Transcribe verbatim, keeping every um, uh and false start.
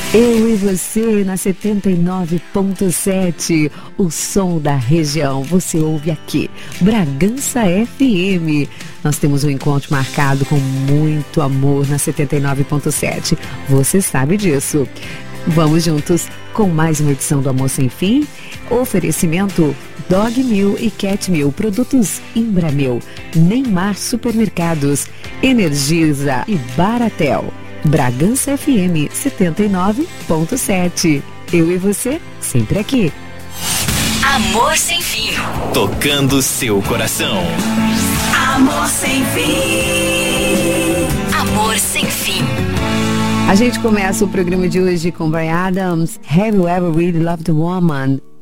Eu e você na setenta e nove ponto sete, o som da região. Você ouve aqui, Bragança F M. Nós temos um encontro marcado com muito amor na setenta e nove ponto sete. Você sabe disso. Vamos juntos com mais uma edição do Amor Sem Fim. Oferecimento Dog Mil e Cat Mil, produtos Imbramil, Neymar Supermercados, Energisa e Baratel. Bragança F M setenta e nove ponto sete. Eu e você, sempre aqui. Amor Sem Fim. Tocando seu coração. Amor Sem Fim. Amor Sem Fim. A gente começa o programa de hoje com Bryan Adams, Have You Ever Really Loved a Woman?